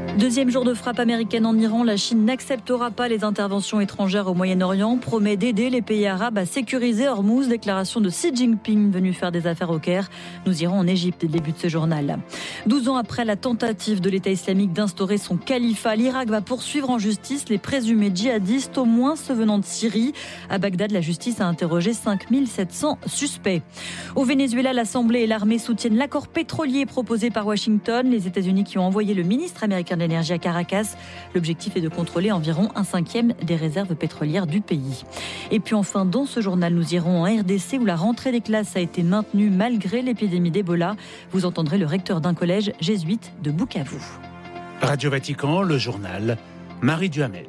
Deuxième jour de frappe américaine en Iran, la Chine n'acceptera pas les interventions étrangères au Moyen-Orient, promet d'aider les pays arabes à sécuriser Hormuz. Déclaration de Xi Jinping venu faire des affaires au Caire. Nous irons en Égypte, début de ce journal. 12 ans après la tentative de l'État islamique d'instaurer son califat, l'Irak va poursuivre en justice les présumés djihadistes, au moins ceux venant de Syrie. À Bagdad, la justice a interrogé 5700 suspects. Au Venezuela, l'Assemblée et l'armée soutiennent l'accord pétrolier proposé par Washington. Les États-Unis qui ont envoyé le ministre américain de l'énergie à Caracas. L'objectif est de contrôler environ 1/5 des réserves pétrolières du pays. Et puis enfin, dans ce journal, nous irons en RDC où la rentrée des classes a été maintenue malgré l'épidémie d'Ebola. Vous entendrez le recteur d'un collège jésuite de Bukavu. Radio Vatican, le journal, Marie Duhamel.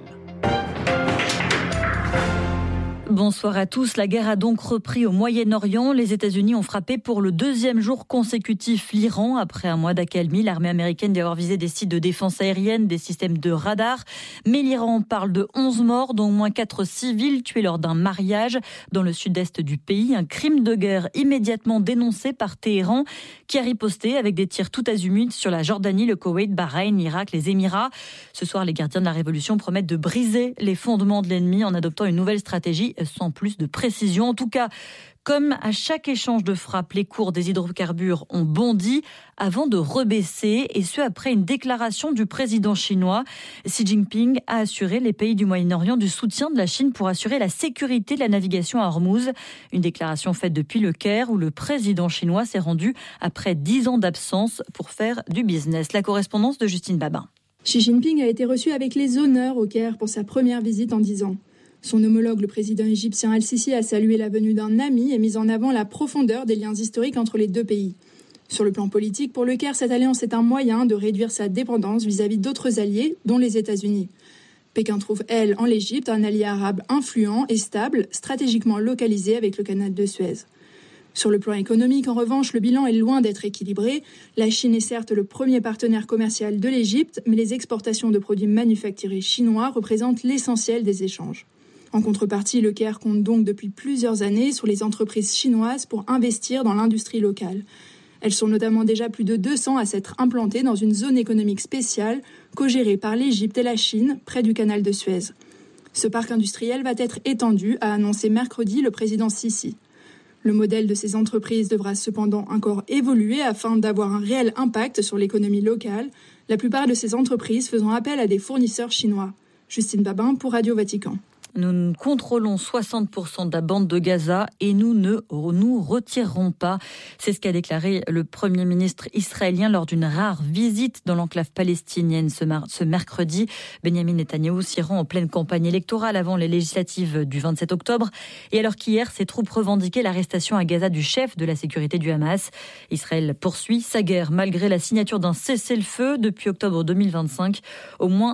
Bonsoir à tous. La guerre a donc repris au Moyen-Orient. Les États-Unis ont frappé pour le deuxième jour consécutif l'Iran. Après un mois d'accalmie, l'armée américaine dit avoir visé des sites de défense aérienne, des systèmes de radar. Mais l'Iran parle de 11 morts, dont au moins 4 civils tués lors d'un mariage dans le sud-est du pays. Un crime de guerre immédiatement dénoncé par Téhéran, qui a riposté avec des tirs tout azimuts sur la Jordanie, le Koweït, Bahreïn, l'Irak, les Émirats. Ce soir, les gardiens de la révolution promettent de briser les fondements de l'ennemi en adoptant une nouvelle stratégie sans plus de précision. En tout cas, comme à chaque échange de frappe, les cours des hydrocarbures ont bondi avant de rebaisser, et ce après une déclaration du président chinois. Xi Jinping a assuré les pays du Moyen-Orient du soutien de la Chine pour assurer la sécurité de la navigation à Hormuz. Une déclaration faite depuis le Caire où le président chinois s'est rendu après 10 ans d'absence pour faire du business. La correspondance de Justine Babin. Xi Jinping a été reçu avec les honneurs au Caire pour sa première visite en 10 ans. Son homologue, le président égyptien Al-Sisi, a salué la venue d'un ami et mis en avant la profondeur des liens historiques entre les deux pays. Sur le plan politique, pour le Caire, cette alliance est un moyen de réduire sa dépendance vis-à-vis d'autres alliés, dont les États-Unis. Pékin trouve, elle, en l'Égypte, un allié arabe influent et stable, stratégiquement localisé avec le canal de Suez. Sur le plan économique, en revanche, le bilan est loin d'être équilibré. La Chine est certes le premier partenaire commercial de l'Égypte, mais les exportations de produits manufacturés chinois représentent l'essentiel des échanges. En contrepartie, le Caire compte donc depuis plusieurs années sur les entreprises chinoises pour investir dans l'industrie locale. Elles sont notamment déjà plus de 200 à s'être implantées dans une zone économique spéciale co-gérée par l'Égypte et la Chine, près du canal de Suez. Ce parc industriel va être étendu, a annoncé mercredi le président Sisi. Le modèle de ces entreprises devra cependant encore évoluer afin d'avoir un réel impact sur l'économie locale, la plupart de ces entreprises faisant appel à des fournisseurs chinois. Justine Babin pour Radio Vatican. Nous contrôlons 60% de la bande de Gaza et nous ne nous retirerons pas. C'est ce qu'a déclaré le Premier ministre israélien lors d'une rare visite dans l'enclave palestinienne ce mercredi. Benyamin Netanyahou s'y rend en pleine campagne électorale avant les législatives du 27 octobre. Et alors qu'hier, ses troupes revendiquaient l'arrestation à Gaza du chef de la sécurité du Hamas. Israël poursuit sa guerre malgré la signature d'un cessez-le-feu depuis octobre 2025. Au moins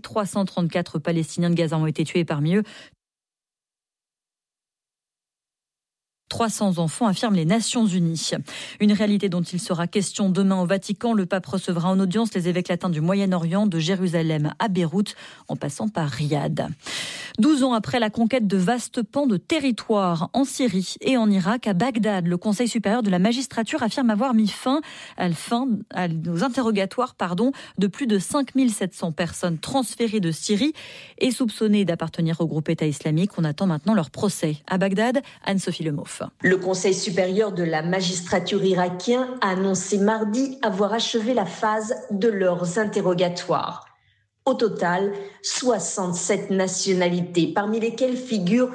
1334 Palestiniens de Gaza ont été tués, parmi eux 300 enfants, affirment les Nations Unies. Une réalité dont il sera question demain au Vatican. Le pape recevra en audience les évêques latins du Moyen-Orient, de Jérusalem à Beyrouth, en passant par Riyad. 12 ans après la conquête de vastes pans de territoire en Syrie et en Irak, à Bagdad, le Conseil supérieur de la magistrature affirme avoir mis fin aux interrogatoires de plus de 5700 personnes transférées de Syrie et soupçonnées d'appartenir au groupe État islamique. On attend maintenant leur procès. À Bagdad, Anne-Sophie Lemoff. Le Conseil supérieur de la magistrature irakien a annoncé mardi avoir achevé la phase de leurs interrogatoires. Au total, 67 nationalités, parmi lesquelles figurent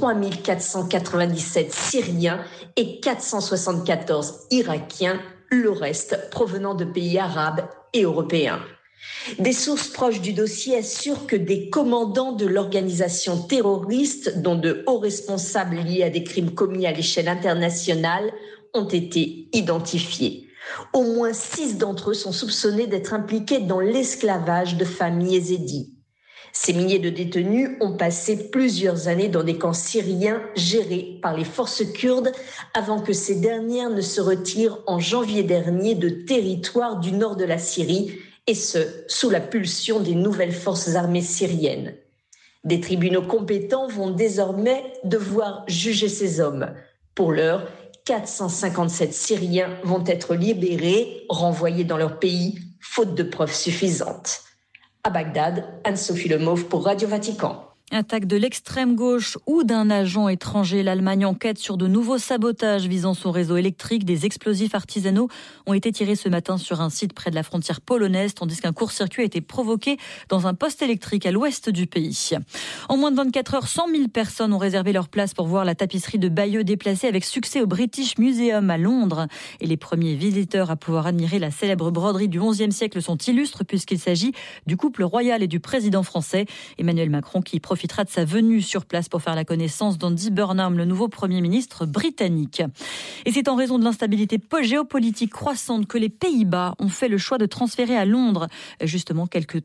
3497 Syriens et 474 Irakiens, le reste provenant de pays arabes et européens. Des sources proches du dossier assurent que des commandants de l'organisation terroriste, dont de hauts responsables liés à des crimes commis à l'échelle internationale, ont été identifiés. Au moins 6 d'entre eux sont soupçonnés d'être impliqués dans l'esclavage de familles yézidis. Ces milliers de détenus ont passé plusieurs années dans des camps syriens gérés par les forces kurdes avant que ces dernières ne se retirent en janvier dernier de territoires du nord de la Syrie, et ce, sous la pulsion des nouvelles forces armées syriennes. Des tribunaux compétents vont désormais devoir juger ces hommes. Pour l'heure, 457 Syriens vont être libérés, renvoyés dans leur pays, faute de preuves suffisantes. À Bagdad, Anne-Sophie Lemauve pour Radio Vatican. Attaque de l'extrême gauche ou d'un agent étranger. L'Allemagne enquête sur de nouveaux sabotages visant son réseau électrique. Des explosifs artisanaux ont été tirés ce matin sur un site près de la frontière polonaise, tandis qu'un court-circuit a été provoqué dans un poste électrique à l'ouest du pays. En moins de 24 heures, 100 000 personnes ont réservé leur place pour voir la tapisserie de Bayeux déplacée avec succès au British Museum à Londres. Et les premiers visiteurs à pouvoir admirer la célèbre broderie du XIe siècle sont illustres puisqu'il s'agit du couple royal et du président français. Emmanuel Macron qui profitera de sa venue sur place pour faire la connaissance d'Andy Burnham, le nouveau Premier ministre britannique. Et c'est en raison de l'instabilité géopolitique croissante que les Pays-Bas ont fait le choix de transférer à Londres justement quelques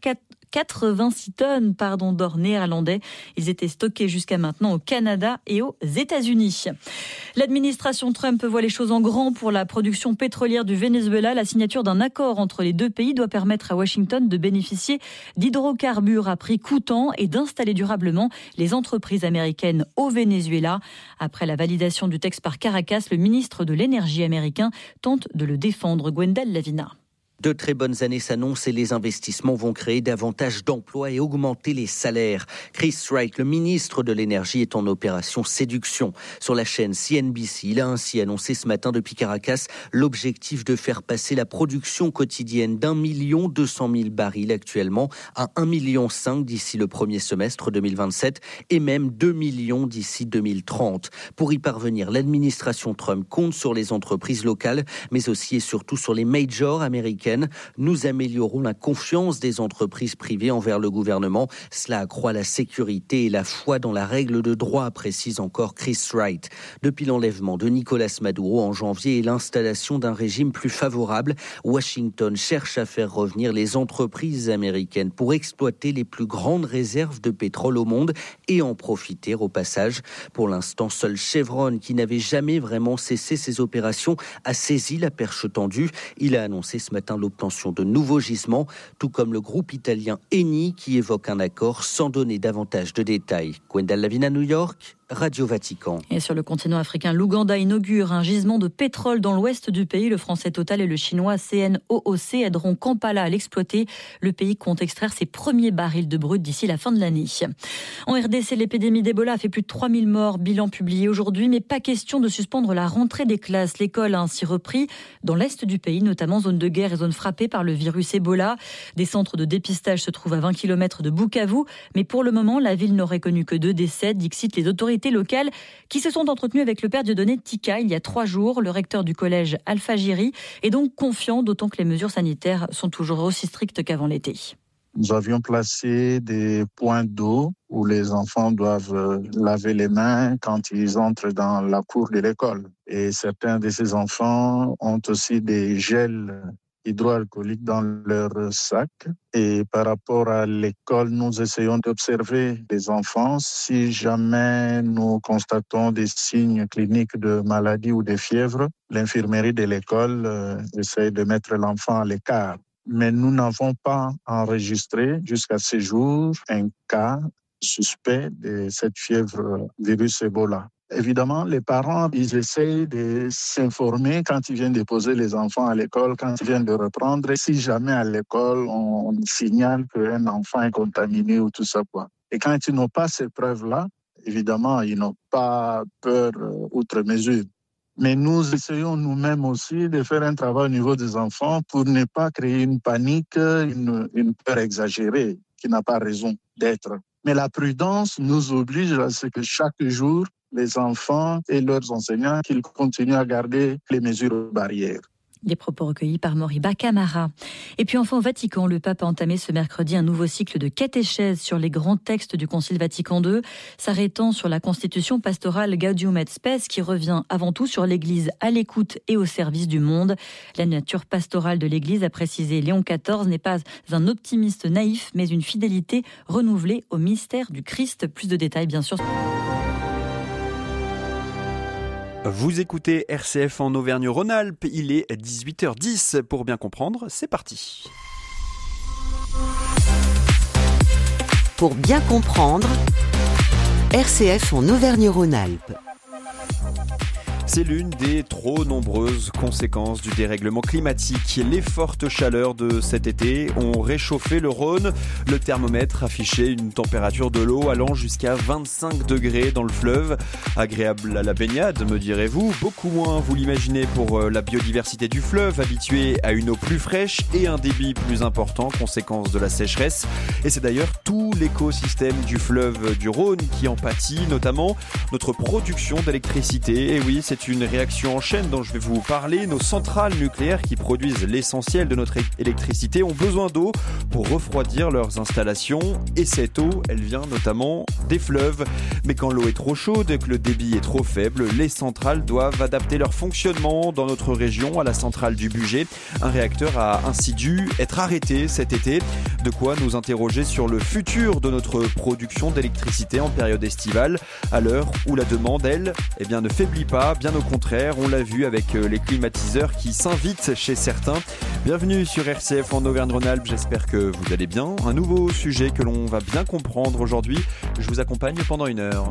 86 tonnes d'or néerlandais. Ils étaient stockés jusqu'à maintenant au Canada et aux États-Unis. L'administration Trump voit les choses en grand pour la production pétrolière du Venezuela. La signature d'un accord entre les deux pays doit permettre à Washington de bénéficier d'hydrocarbures à prix coûtant et d'installer durablement les entreprises américaines au Venezuela. Après la validation du texte par Caracas, le ministre de l'Énergie américain tente de le défendre. Gwendal Lavina. De très bonnes années s'annoncent et les investissements vont créer davantage d'emplois et augmenter les salaires. Chris Wright, le ministre de l'Énergie, est en opération séduction. Sur la chaîne CNBC, il a ainsi annoncé ce matin depuis Caracas l'objectif de faire passer la production quotidienne d'1 200 000 barils actuellement à 1,5 million d'ici le premier semestre 2027 et même 2 millions d'ici 2030. Pour y parvenir, l'administration Trump compte sur les entreprises locales, mais aussi et surtout sur les majors américaines. Nous améliorons la confiance des entreprises privées envers le gouvernement. Cela accroît la sécurité et la foi dans la règle de droit, précise encore Chris Wright. Depuis l'enlèvement de Nicolás Maduro en janvier et l'installation d'un régime plus favorable, Washington cherche à faire revenir les entreprises américaines pour exploiter les plus grandes réserves de pétrole au monde et en profiter au passage. Pour l'instant, seul Chevron, qui n'avait jamais vraiment cessé ses opérations, a saisi la perche tendue. Il a annoncé ce matin l'obtention de nouveaux gisements, tout comme le groupe italien Eni qui évoque un accord sans donner davantage de détails. Gwendal Lavina, New York, Radio Vatican. Et sur le continent africain, l'Ouganda inaugure un gisement de pétrole dans l'ouest du pays. Le français Total et le chinois CNOOC aideront Kampala à l'exploiter. Le pays compte extraire ses premiers barils de brut d'ici la fin de l'année. En RDC, l'épidémie d'Ebola a fait plus de 3000 morts, bilan publié aujourd'hui, mais pas question de suspendre la rentrée des classes. L'école a ainsi repris dans l'est du pays, notamment zone de guerre et zone frappée par le virus Ebola. Des centres de dépistage se trouvent à 20 km de Bukavu, mais pour le moment, la ville n'aurait connu que 2 décès, dixit les autorités locales qui se sont entretenues avec le père Dieudonné Tika il y a 3 jours. Le recteur du collège Alpha Jiri est donc confiant, d'autant que les mesures sanitaires sont toujours aussi strictes qu'avant l'été. Nous avions placé des points d'eau où les enfants doivent laver les mains quand ils entrent dans la cour de l'école. Et certains de ces enfants ont aussi des gels hydroalcooliques dans leur sac. Et par rapport à l'école, nous essayons d'observer les enfants. Si jamais nous constatons des signes cliniques de maladie ou de fièvre, l'infirmerie de l'école essaie de mettre l'enfant à l'écart. Mais nous n'avons pas enregistré jusqu'à ce jour un cas suspect de cette fièvre virus Ebola. Évidemment, les parents, ils essayent de s'informer quand ils viennent déposer les enfants à l'école, quand ils viennent de reprendre. Et si jamais à l'école, on signale qu'un enfant est contaminé ou tout ça, quoi. Et quand ils n'ont pas ces preuves-là, évidemment, ils n'ont pas peur outre mesure. Mais nous essayons nous-mêmes aussi de faire un travail au niveau des enfants pour ne pas créer une panique, une peur exagérée qui n'a pas raison d'être. Mais la prudence nous oblige à ce que chaque jour, les enfants et leurs enseignants, qu'ils continuent à garder les mesures barrières. Des propos recueillis par Moriba Camara. Et puis enfin au Vatican, le pape a entamé ce mercredi un nouveau cycle de catéchèse sur les grands textes du Concile Vatican II, s'arrêtant sur la constitution pastorale Gaudium et Spes qui revient avant tout sur l'Église à l'écoute et au service du monde. La nature pastorale de l'Église, a précisé Léon XIV, n'est pas un optimiste naïf, mais une fidélité renouvelée au mystère du Christ. Plus de détails bien sûr. Vous écoutez RCF en Auvergne-Rhône-Alpes, il est 18h10. Pour bien comprendre, c'est parti. Pour bien comprendre, RCF en Auvergne-Rhône-Alpes. C'est l'une des trop nombreuses conséquences du dérèglement climatique. Les fortes chaleurs de cet été ont réchauffé le Rhône. Le thermomètre affichait une température de l'eau allant jusqu'à 25 degrés dans le fleuve. Agréable à la baignade, me direz-vous. Beaucoup moins, vous l'imaginez, pour la biodiversité du fleuve, habituée à une eau plus fraîche et un débit plus important, conséquence de la sécheresse. Et c'est d'ailleurs tout l'écosystème du fleuve du Rhône qui en pâtit, notamment notre production d'électricité. Et oui, c'est une réaction en chaîne dont je vais vous parler. Nos centrales nucléaires qui produisent l'essentiel de notre électricité ont besoin d'eau pour refroidir leurs installations. Et cette eau, elle vient notamment des fleuves. Mais quand l'eau est trop chaude et que le débit est trop faible, les centrales doivent adapter leur fonctionnement. Dans notre région, à la centrale du Bugey, un réacteur a ainsi dû être arrêté cet été. De quoi nous interroger sur le futur de notre production d'électricité en période estivale, à l'heure où la demande, elle, ne faiblit pas. Bien au contraire, on l'a vu avec les climatiseurs qui s'invitent chez certains. Bienvenue sur RCF en Auvergne-Rhône-Alpes, j'espère que vous allez bien. Un nouveau sujet que l'on va bien comprendre aujourd'hui. Je vous accompagne pendant 1 heure.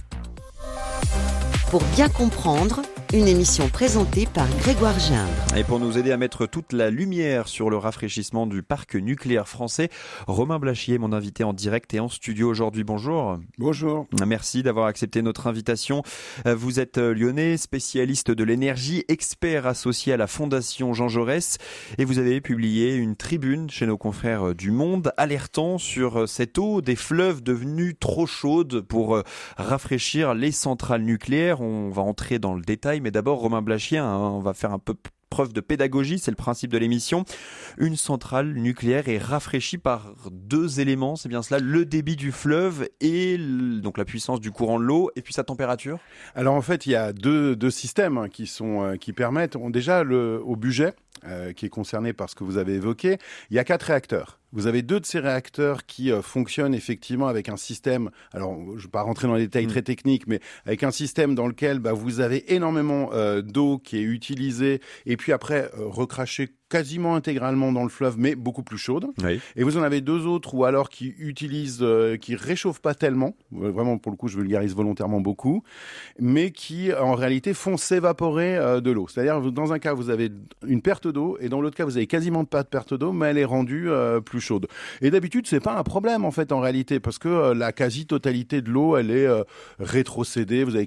Pour bien comprendre, une émission présentée par Grégoire Gindre. Et pour nous aider à mettre toute la lumière sur le rafraîchissement du parc nucléaire français, Romain Blachier, mon invité en direct et en studio aujourd'hui. Bonjour. Bonjour. Merci d'avoir accepté notre invitation. Vous êtes lyonnais, spécialiste de l'énergie, expert associé à la Fondation Jean Jaurès, et vous avez publié une tribune chez nos confrères du Monde alertant sur cette eau des fleuves devenue trop chaude pour rafraîchir les centrales nucléaires. On va entrer dans le détail, mais d'abord Romain Blachier, on va faire un peu preuve de pédagogie, c'est le principe de l'émission. Une centrale nucléaire est rafraîchie par 2 éléments, c'est bien cela, le débit du fleuve et donc la puissance du courant de l'eau et puis sa température. Alors en fait, il y a deux systèmes qui permettent, déjà au Bugey, qui est concerné par ce que vous avez évoqué, il y a 4 réacteurs. Vous avez 2 de ces réacteurs qui fonctionnent effectivement avec un système, alors je ne vais pas rentrer dans les détails très techniques, mais avec un système dans lequel vous avez énormément d'eau qui est utilisée et puis après recrachée quasiment intégralement dans le fleuve, mais beaucoup plus chaude. Oui. Et vous en avez 2 autres ou alors qui utilisent, qui réchauffent pas tellement, vraiment pour le coup je vulgarise volontairement beaucoup, mais qui en réalité font s'évaporer de l'eau. C'est-à-dire dans un cas vous avez une perte d'eau et dans l'autre cas vous avez quasiment pas de perte d'eau, mais elle est rendue plus chaude. Et d'habitude c'est pas un problème en fait en réalité parce que la quasi-totalité de l'eau elle est rétrocédée. Vous avez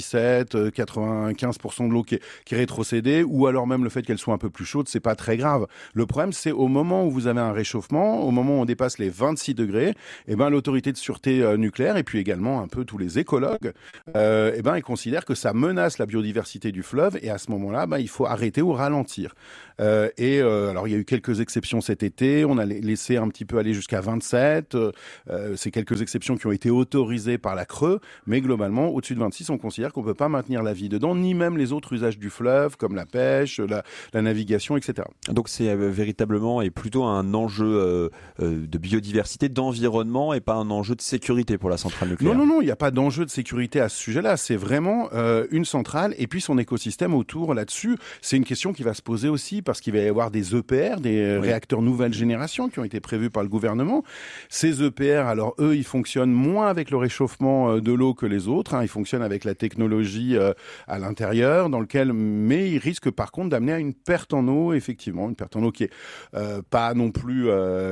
95% de l'eau qui est rétrocédée, ou alors même le fait qu'elle soit un peu plus chaude, c'est pas très grave. Le problème, c'est au moment où vous avez un réchauffement, au moment où on dépasse les 26 degrés, l'autorité de sûreté nucléaire et puis également un peu tous les écologues, ils considèrent que ça menace la biodiversité du fleuve et à ce moment-là, il faut arrêter ou ralentir. Alors, il y a eu quelques exceptions cet été. On a laissé un petit peu aller jusqu'à 27. C'est quelques exceptions qui ont été autorisées par la Creux, mais globalement, au-dessus de 26, on considère qu'on ne peut pas maintenir la vie dedans, ni même les autres usages du fleuve, comme la pêche, la navigation, etc. Donc c'est véritablement et plutôt un enjeu de biodiversité, d'environnement et pas un enjeu de sécurité pour la centrale nucléaire. Non, il n'y a pas d'enjeu de sécurité à ce sujet-là. C'est vraiment une centrale et puis son écosystème autour là-dessus. C'est une question qui va se poser aussi parce qu'il va y avoir des EPR, des réacteurs nouvelle génération qui ont été prévus par le gouvernement. Ces EPR, alors eux, ils fonctionnent moins avec le réchauffement de l'eau que les autres. Ils fonctionnent avec la technologie à l'intérieur, mais ils risquent par contre d'amener à une perte en eau, effectivement, une perte en eau qui est pas non plus,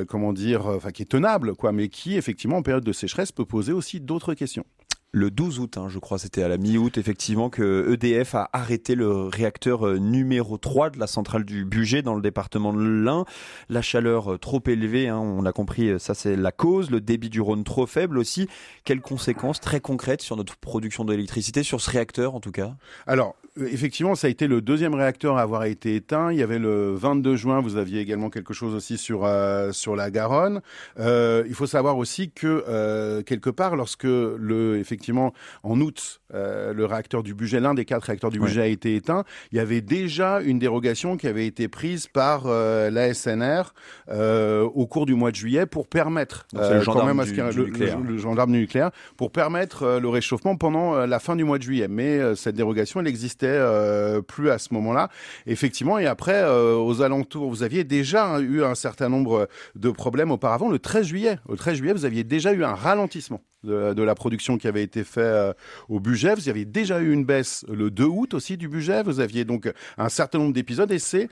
qui est tenable, mais qui, effectivement, en période de sécheresse, peut poser aussi d'autres questions. Le 12 août, je crois, c'était à la mi-août, effectivement, que EDF a arrêté le réacteur numéro 3 de la centrale du Bugey dans le département de l'Ain. La chaleur trop élevée, on l'a compris, ça c'est la cause. Le débit du Rhône trop faible aussi. Quelles conséquences très concrètes sur notre production d'électricité, sur ce réacteur en tout cas ? Alors, effectivement, ça a été le 2e réacteur à avoir été éteint. Il y avait le 22 juin, vous aviez également quelque chose aussi sur la Garonne. Il faut savoir aussi que, quelque part, lorsque effectivement, en août, le réacteur du Bugey, l'un des 4 réacteurs du Bugey a été éteint, il y avait déjà une dérogation qui avait été prise par l'ASNR au cours du mois de juillet pour permettre, le gendarme du gendarme nucléaire, pour permettre le réchauffement pendant la fin du mois de juillet. Mais cette dérogation, elle existait plus à ce moment-là. Effectivement, et après, aux alentours, vous aviez déjà eu un certain nombre de problèmes auparavant. Le 13 juillet, vous aviez déjà eu un ralentissement. de la production qui avait été faite au budget. Vous avez déjà eu une baisse le 2 août aussi du budget. Vous aviez donc un certain nombre d'épisodes et c'est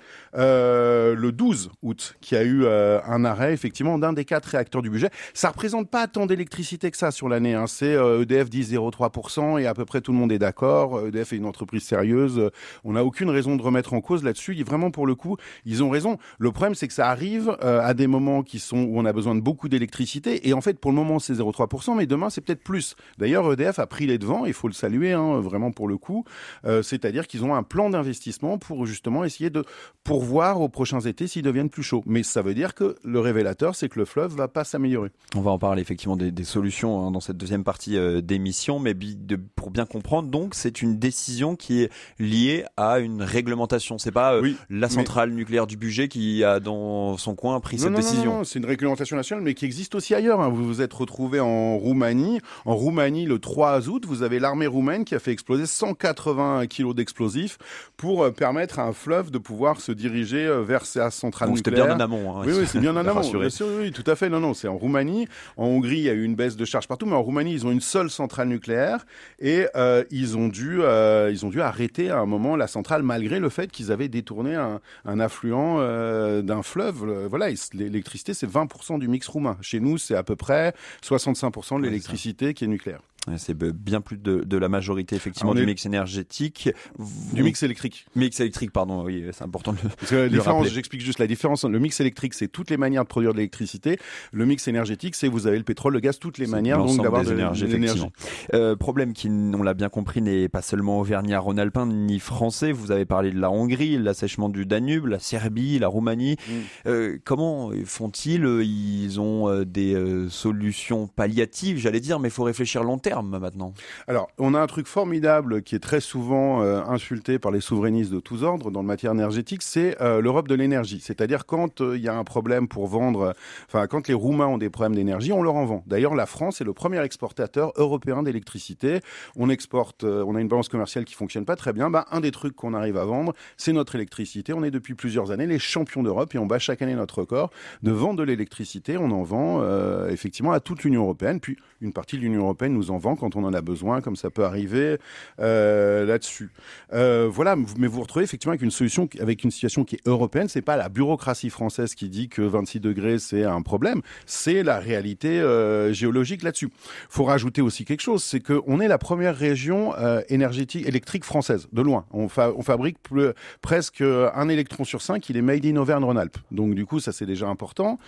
le 12 août qu'il y a eu un arrêt effectivement d'un des 4 réacteurs du budget. Ça représente pas tant d'électricité que ça sur l'année. Hein. C'est EDF dit 0,3% et à peu près tout le monde est d'accord. EDF est une entreprise sérieuse. On n'a aucune raison de remettre en cause là-dessus. Vraiment pour le coup, ils ont raison. Le problème c'est que ça arrive à des moments où on a besoin de beaucoup d'électricité et en fait pour le moment c'est 0,3%, mais demain c'est peut-être plus. D'ailleurs EDF a pris les devants, il faut le saluer vraiment pour le coup, c'est-à-dire qu'ils ont un plan d'investissement pour justement essayer de pourvoir aux prochains étés s'ils deviennent plus chauds. Mais ça veut dire que le révélateur c'est que le fleuve va pas s'améliorer. On va en parler effectivement des solutions dans cette deuxième partie d'émission, mais pour bien comprendre, donc c'est une décision qui est liée à une réglementation. C'est pas la centrale nucléaire du budget qui a dans son coin pris cette décision. Non, c'est une réglementation nationale, mais qui existe aussi ailleurs. Vous vous êtes retrouvé en Roumanie. En Roumanie, le 3 août, vous avez l'armée roumaine qui a fait exploser 180 kilos d'explosifs pour permettre à un fleuve de pouvoir se diriger vers sa centrale nucléaire. C'était bien en amont. Oui, c'est bien en amont. Bien sûr, oui, tout à fait. Non, c'est en Roumanie. En Hongrie, il y a eu une baisse de charge partout, mais en Roumanie, ils ont une seule centrale nucléaire et ils ont dû arrêter à un moment la centrale malgré le fait qu'ils avaient détourné un affluent d'un fleuve. Voilà, l'électricité, c'est 20% du mix roumain. Chez nous, c'est à peu près 65% de l'électricité qui est nucléaire. C'est bien plus de la majorité effectivement du mix énergétique. Du mix électrique. Mix électrique, pardon, oui, c'est important de Parce que le rappeler. J'explique juste la différence. Le mix électrique, c'est toutes les manières de produire de l'électricité. Le mix énergétique, c'est vous avez le pétrole, le gaz, toutes les manières donc d'avoir de l'énergie. Problème qui, on l'a bien compris, n'est pas seulement auvergnat-rhône-alpin ni français. Vous avez parlé de la Hongrie, l'assèchement du Danube, la Serbie, la Roumanie. Comment font-ils ? Ils ont des solutions palliatives, j'allais dire, mais il faut réfléchir long terme. Maintenant. Alors, on a un truc formidable qui est très souvent insulté par les souverainistes de tous ordres dans le matière énergétique, c'est l'Europe de l'énergie. C'est-à-dire quand il y a un problème pour vendre, quand les Roumains ont des problèmes d'énergie, on leur en vend. D'ailleurs, la France est le premier exportateur européen d'électricité. On exporte, on a une balance commerciale qui fonctionne pas très bien. Un des trucs qu'on arrive à vendre, c'est notre électricité. On est depuis plusieurs années les champions d'Europe et on bat chaque année notre record de vendre de l'électricité. On en vend effectivement à toute l'Union européenne. Puis une partie de l'Union européenne nous en vend quand on en a besoin, comme ça peut arriver là-dessus. Voilà, mais vous vous retrouvez effectivement avec une situation qui est européenne. C'est pas la bureaucratie française qui dit que 26 degrés c'est un problème, c'est la réalité géologique là-dessus. Faut rajouter aussi quelque chose, c'est qu'on est la première région électrique française, de loin. On fabrique presque un électron sur 5, il est made in Auvergne-Rhône-Alpes. Donc du coup, ça c'est déjà important.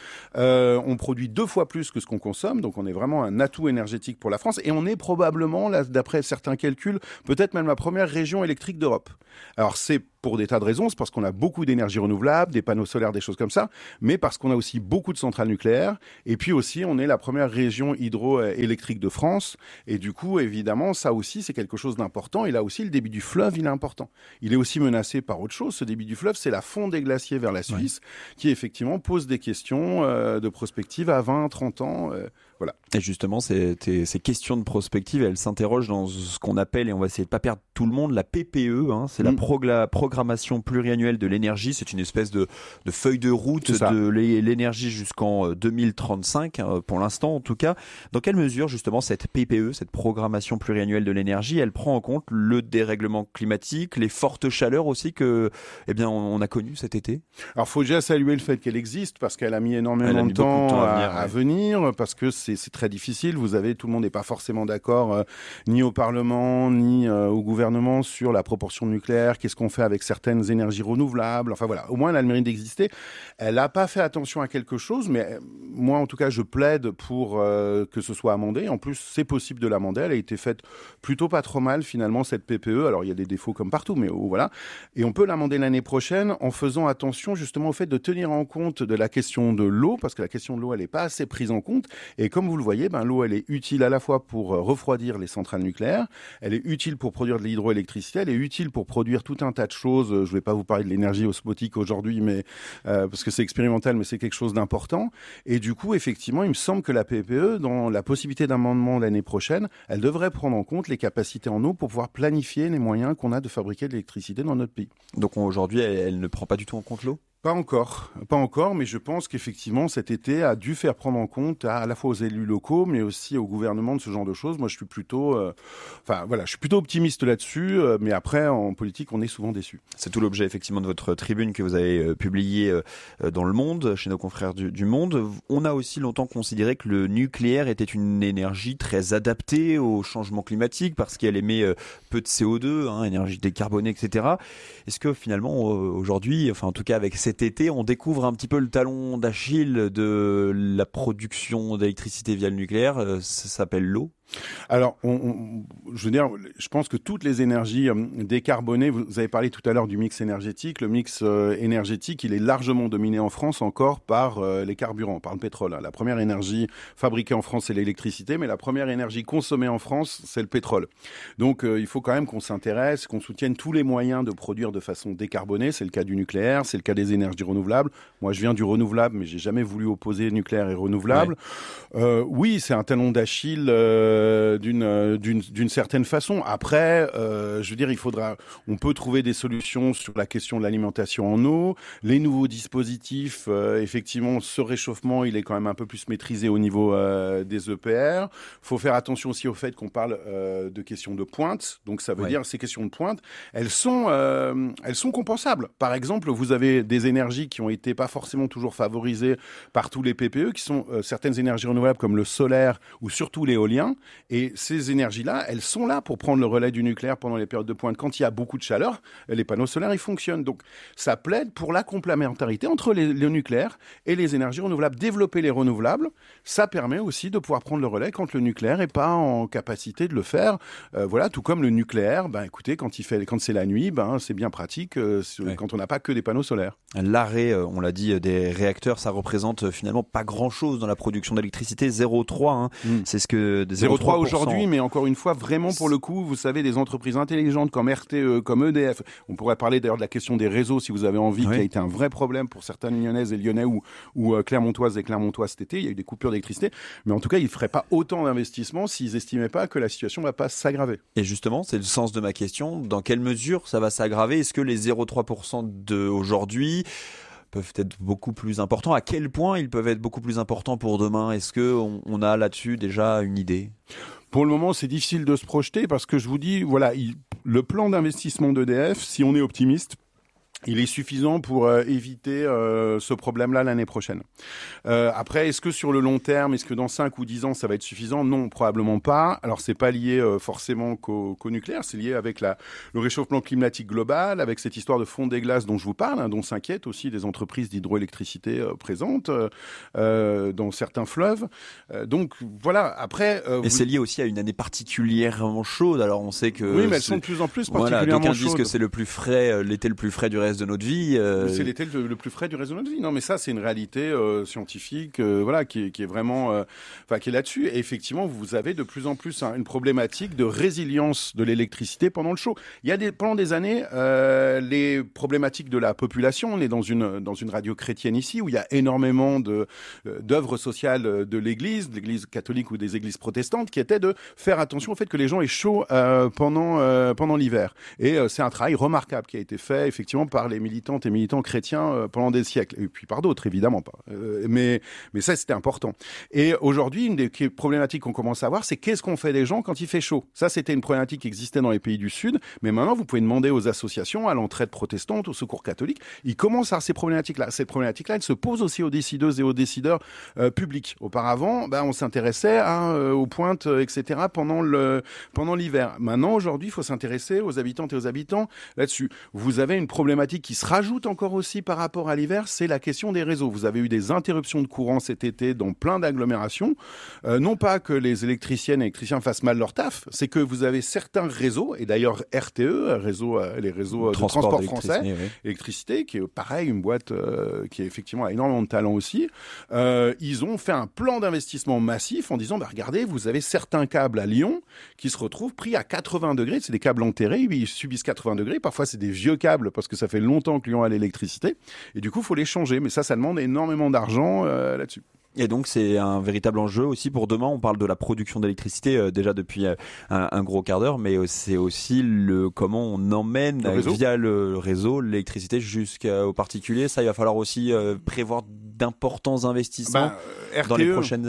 On produit 2 fois plus que ce qu'on consomme, donc on est vraiment un atout énergétique pour la France et on est probablement, là, d'après certains calculs, peut-être même la première région électrique d'Europe. Alors c'est pour des tas de raisons, c'est parce qu'on a beaucoup d'énergie renouvelable, des panneaux solaires, des choses comme ça, mais parce qu'on a aussi beaucoup de centrales nucléaires, et puis aussi on est la première région hydroélectrique de France, et du coup évidemment ça aussi c'est quelque chose d'important, et là aussi le débit du fleuve il est important. Il est aussi menacé par autre chose, ce débit du fleuve c'est la fonte des glaciers vers la Suisse, qui effectivement pose des questions de prospective à 20, 30 ans, voilà. Et justement ces questions de prospective, elles s'interrogent dans ce qu'on appelle, et on va essayer de pas perdre tout le monde, la PPE, c'est la programmation pluriannuelle de l'énergie. C'est une espèce de feuille de route de l'énergie jusqu'en 2035, pour l'instant en tout cas. Dans quelle mesure justement cette PPE, cette programmation pluriannuelle de l'énergie, elle prend en compte le dérèglement climatique, les fortes chaleurs aussi que, on a connues cet été? Alors faut déjà saluer le fait qu'elle existe parce qu'elle a mis énormément de temps à venir, parce que c'est très difficile. Tout le monde n'est pas forcément d'accord ni au Parlement ni au gouvernement sur la proportion nucléaire. Qu'est-ce qu'on fait avec certaines énergies renouvelables? Enfin voilà, au moins elle a le mérite d'exister. Elle n'a pas fait attention à quelque chose, mais moi en tout cas je plaide pour que ce soit amendé. En plus c'est possible de l'amender. Elle a été faite plutôt pas trop mal finalement cette PPE. Alors il y a des défauts comme partout, mais voilà. Et on peut l'amender l'année prochaine en faisant attention justement au fait de tenir en compte de la question de l'eau, parce que la question de l'eau elle n'est pas assez prise en compte. Et comme vous le voyez, l'eau elle est utile à la fois pour refroidir les centrales nucléaires, elle est utile pour produire de l'hydroélectricité, elle est utile pour produire tout un tas de choses. Je ne vais pas vous parler de l'énergie osmotique aujourd'hui, mais parce que c'est expérimental, mais c'est quelque chose d'important. Et du coup, effectivement, il me semble que la PPE, dans la possibilité d'amendement l'année prochaine, elle devrait prendre en compte les capacités en eau pour pouvoir planifier les moyens qu'on a de fabriquer de l'électricité dans notre pays. Donc aujourd'hui, elle ne prend pas du tout en compte l'eau ? Pas encore, mais je pense qu'effectivement cet été a dû faire prendre en compte à la fois aux élus locaux, mais aussi au gouvernement de ce genre de choses. Moi, je suis plutôt, je suis plutôt optimiste là-dessus, mais après, en politique, on est souvent déçu. C'est tout l'objet effectivement de votre tribune que vous avez publiée dans Le Monde, chez nos confrères du Monde. On a aussi longtemps considéré que le nucléaire était une énergie très adaptée au changement climatique parce qu'elle émet peu de CO2, énergie décarbonée, etc. Est-ce que finalement, aujourd'hui, en tout cas avec cet été, on découvre un petit peu le talon d'Achille de la production d'électricité via le nucléaire, ça s'appelle l'eau? Alors, je pense que toutes les énergies décarbonées, vous avez parlé tout à l'heure du mix énergétique. Le mix énergétique, il est largement dominé en France encore par les carburants, par le pétrole. La première énergie fabriquée en France, c'est l'électricité, mais la première énergie consommée en France, c'est le pétrole. Donc, il faut quand même qu'on s'intéresse, qu'on soutienne tous les moyens de produire de façon décarbonée. C'est le cas du nucléaire, c'est le cas des énergies renouvelables. Moi, je viens du renouvelable, mais j'ai jamais voulu opposer nucléaire et renouvelable. Ouais. Oui, c'est un talon d'Achille d'une certaine façon. Après, je veux dire, on peut trouver des solutions sur la question de l'alimentation en eau. Les nouveaux dispositifs, effectivement, ce réchauffement, il est quand même un peu plus maîtrisé au niveau des EPR. Faut faire attention aussi au fait qu'on parle de questions de pointe. Donc, ça veut dire ces questions de pointe, elles sont compensables. Par exemple, vous avez des énergies qui ont été pas forcément toujours favorisées par tous les PPE, qui sont certaines énergies renouvelables comme le solaire ou surtout l'éolien. Et ces énergies-là, elles sont là pour prendre le relais du nucléaire pendant les périodes de pointe. Quand il y a beaucoup de chaleur, les panneaux solaires, ils fonctionnent. Donc, ça plaide pour la complémentarité entre le nucléaire et les énergies renouvelables. Développer les renouvelables, ça permet aussi de pouvoir prendre le relais quand le nucléaire n'est pas en capacité de le faire. Tout comme le nucléaire, écoutez, quand c'est la nuit, c'est bien pratique quand on n'a pas que des panneaux solaires. L'arrêt, on l'a dit, des réacteurs, ça représente finalement pas grand-chose dans la production d'électricité, 0,3. C'est ce que 0,3 aujourd'hui, mais encore une fois, vraiment pour le coup, vous savez, des entreprises intelligentes comme RTE, comme EDF. On pourrait parler d'ailleurs de la question des réseaux, si vous avez envie, qui a été un vrai problème pour certaines Lyonnaises et Lyonnais ou Clermontoises et Clermontois cet été. Il y a eu des coupures d'électricité, mais en tout cas, ils ne feraient pas autant d'investissements s'ils n'estimaient pas que la situation ne va pas s'aggraver. Et justement, c'est le sens de ma question. Dans quelle mesure ça va s'aggraver? Est-ce que les 0,3% d'aujourd'hui peuvent être beaucoup plus importants? À quel point ils peuvent être beaucoup plus importants pour demain? Est-ce qu'on a là-dessus déjà une idée? Pour le moment, c'est difficile de se projeter parce que je vous dis, le plan d'investissement d'EDF, si on est optimiste, il est suffisant pour éviter ce problème-là l'année prochaine. Après, est-ce que sur le long terme, est-ce que dans 5 ou 10 ans, ça va être suffisant? Non, probablement pas. Alors, c'est pas lié forcément qu'au nucléaire, c'est lié avec le réchauffement climatique global, avec cette histoire de fonte des glaces dont je vous parle, dont s'inquiètent aussi des entreprises d'hydroélectricité présentes dans certains fleuves. Donc, voilà, après... Et c'est lié aussi à une année particulièrement chaude. Alors, on sait que... Oui, mais elles sont de plus en plus particulièrement d'aucuns chaudes. disent que c'est le plus frais, l'été le plus frais du reste de notre vie. C'est l'été le plus frais du reste de notre vie. Non, mais ça, c'est une réalité scientifique, qui est vraiment, qui est là-dessus. Et effectivement, vous avez de plus en plus une problématique de résilience de l'électricité pendant le chaud. Il y a pendant des années, les problématiques de la population. On est dans une radio chrétienne ici où il y a énormément d'œuvres sociales de l'Église catholique ou des églises protestantes, qui étaient de faire attention au fait que les gens aient chaud pendant l'hiver. Et c'est un travail remarquable qui a été fait effectivement par les militantes et militants chrétiens pendant des siècles, et puis par d'autres évidemment pas. Mais ça, c'était important. Et aujourd'hui, une des problématiques qu'on commence à voir, c'est qu'est-ce qu'on fait des gens quand il fait chaud. Ça, c'était une problématique qui existait dans les pays du Sud, mais maintenant vous pouvez demander aux associations, à l'entraide protestante, au secours catholique, ils commencent à avoir ces problématiques-là. Cette problématique-là, elle se pose aussi aux décideuses et aux décideurs publics. Auparavant, on s'intéressait aux pointes, etc. pendant l'hiver. Maintenant, aujourd'hui, il faut s'intéresser aux habitantes et aux habitants là-dessus. Vous avez une problématique qui se rajoute encore aussi par rapport à l'hiver, c'est la question des réseaux. Vous avez eu des interruptions de courant cet été dans plein d'agglomérations. Non pas que les électriciennes et électriciens fassent mal leur taf, c'est que vous avez certains réseaux, et d'ailleurs RTE, les réseaux de transport français, électricité, qui est pareil, une boîte qui effectivement a énormément de talent aussi. Ils ont fait un plan d'investissement massif en disant, regardez, vous avez certains câbles à Lyon qui se retrouvent pris à 80 degrés. C'est des câbles enterrés, ils subissent 80 degrés. Parfois, c'est des vieux câbles parce que ça fait longtemps que Lyon a l'électricité. Et du coup, il faut les changer. Mais ça demande énormément d'argent là-dessus. Et donc c'est un véritable enjeu aussi pour demain. On parle de la production d'électricité déjà depuis un gros quart d'heure, mais c'est aussi comment on emmène via le réseau l'électricité jusqu'aux particuliers. Ça, il va falloir aussi prévoir d'importants investissements dans les prochaines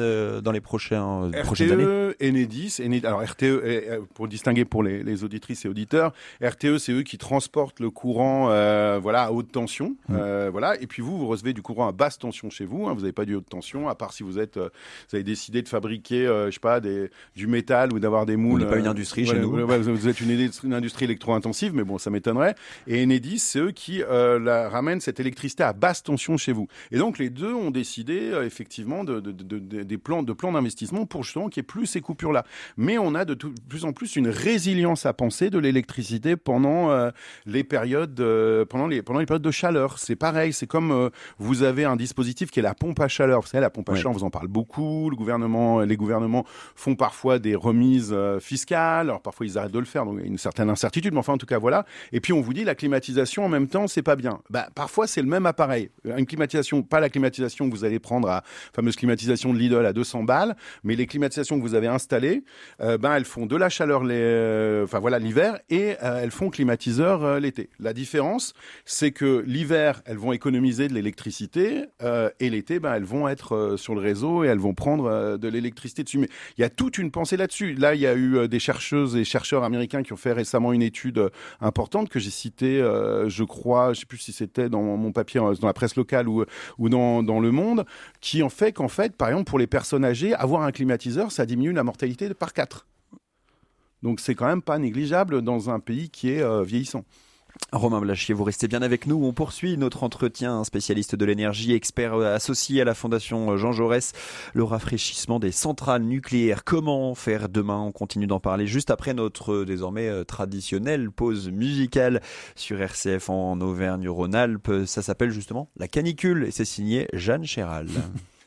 années. Enedis. Alors RTE, pour distinguer pour les auditrices et auditeurs, RTE c'est eux qui transportent le courant à haute tension. Et puis vous recevez du courant à basse tension chez vous. Vous n'avez pas du haute tension, à part si vous avez décidé de fabriquer, du métal ou d'avoir des moules. On n'est pas une industrie chez nous. Vous êtes une industrie électro-intensive, mais bon, ça m'étonnerait. Et Enedis, c'est eux qui ramènent cette électricité à basse tension chez vous. Et donc les deux ont décidé effectivement de plans d'investissement pour justement qu'il n'y ait plus ces coupures-là. Mais on a de plus en plus une résilience à penser de l'électricité pendant les périodes de chaleur. C'est pareil, c'est comme vous avez un dispositif qui est la pompe à chaleur. Vous savez, la pompe à chaleur, on vous en parle beaucoup. Les gouvernements font parfois des remises fiscales. Alors parfois ils arrêtent de le faire, donc il y a une certaine incertitude. Mais enfin, en tout cas, voilà. Et puis on vous dit la climatisation en même temps, c'est pas bien. Parfois c'est le même appareil. Une climatisation, pas la climatisation que vous allez prendre la fameuse climatisation de Lidl à 200 balles, mais les climatisations que vous avez installées, elles font de la chaleur l'hiver et elles font climatiseur l'été. La différence, c'est que l'hiver, elles vont économiser de l'électricité et l'été, elles vont être sur le réseau et elles vont prendre de l'électricité dessus. Mais il y a toute une pensée là-dessus. Là, il y a eu des chercheuses et chercheurs américains qui ont fait récemment une étude importante que j'ai citée, je crois, je sais plus si c'était dans mon papier, dans la presse locale ou dans Le Monde, qui en fait qu'en fait, par exemple, pour les personnes âgées, avoir un climatiseur, ça diminue la mortalité par 4. Donc c'est quand même pas négligeable dans un pays qui est vieillissant. Romain Blachier, vous restez bien avec nous. On poursuit notre entretien. Un spécialiste de l'énergie, expert associé à la Fondation Jean Jaurès. Le rafraîchissement des centrales nucléaires. Comment faire demain? On continue d'en parler juste après notre désormais traditionnelle pause musicale sur RCF en Auvergne-Rhône-Alpes. Ça s'appelle justement La Canicule et c'est signé Jeanne Chéral.